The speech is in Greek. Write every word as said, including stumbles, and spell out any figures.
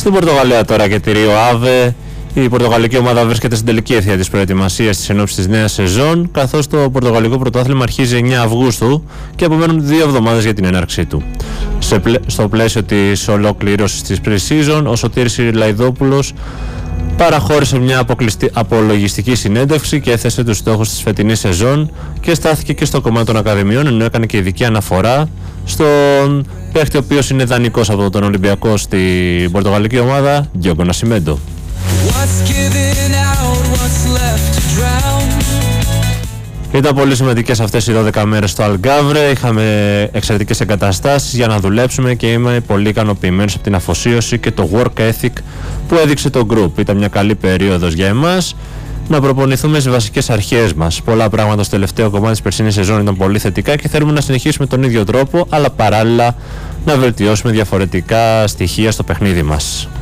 Στην Πορτογαλία τώρα και τη Ρίο Άβε. Η πορτογαλική ομάδα βρίσκεται στην τελική ευθεία της προετοιμασίας της ενόψεις της νέας σεζόν, καθώς το πορτογαλικό πρωτάθλημα αρχίζει εννέα Αυγούστου και απομένουν δύο εβδομάδες για την έναρξή του. Σε πλε... Στο πλαίσιο της ολοκλήρωσης της pre-season, ο Σωτήρης Λαϊδόπουλος παραχώρησε μια αποκλειστή... απολογιστική συνέντευξη και έθεσε τους στόχους της φετινής σεζόν και στάθηκε και στο κομμάτι των ακαδημιών, ενώ έκανε και ειδική αναφορά στον παίχτη ο οποίος είναι δανεικός από τον Ολυμπιακό στην πορτογαλική ομάδα, Ντιόγκο Νασιμέντο. Ήταν πολύ σημαντικές αυτές οι δώδεκα μέρες στο Αλγκάβρε. Είχαμε εξαιρετικές εγκαταστάσεις για να δουλέψουμε και είμαι πολύ ικανοποιημένος από την αφοσίωση και το work ethic που έδειξε το group. Ήταν μια καλή περίοδος για εμάς να προπονηθούμε στις βασικές αρχές μας. Πολλά πράγματα στο τελευταίο κομμάτι της περσινής σεζόν ήταν πολύ θετικά και θέλουμε να συνεχίσουμε τον ίδιο τρόπο, αλλά παράλληλα να βελτιώσουμε διαφορετικά στοιχεία στο παιχνίδι μας.